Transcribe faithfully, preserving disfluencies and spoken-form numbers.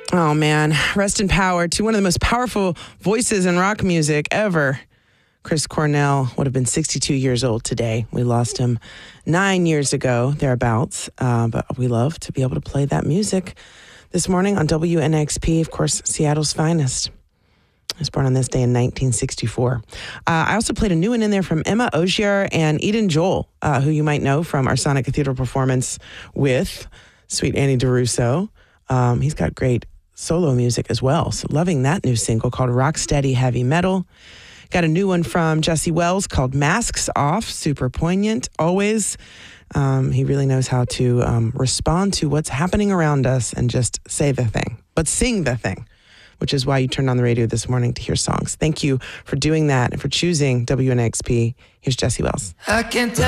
Oh, man. Rest in power to one of the most powerful voices in rock music ever. Chris Cornell would have been sixty-two years old today. We lost him nine years ago, thereabouts. Uh, but we love to be able to play that music this morning on W N X P, of course, Seattle's finest. He was born on this day in nineteen sixty-four. Uh, I also played a new one in there from Emma Ogier and Eden Joel, uh, who you might know from our Sonic Cathedral performance with Sweet Annie DeRusso. Um, he's got great solo music as well. So loving that new single called Rocksteady Heavy Metal. Got a new one from Jesse Wells called Masks Off. Super poignant, always. Um, he really knows how to um, respond to what's happening around us and just say the thing, but sing the thing, which is why you turned on the radio this morning to hear songs. Thank you for doing that and for choosing W N X P. Here's Jesse Wells. I can't tell